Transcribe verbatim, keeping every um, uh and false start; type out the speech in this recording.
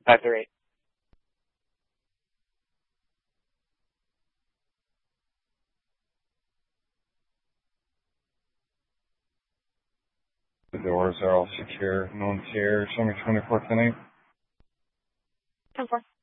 five three eight. The doors are all secure. No one's here. Show me twenty-four ten eight. ten four.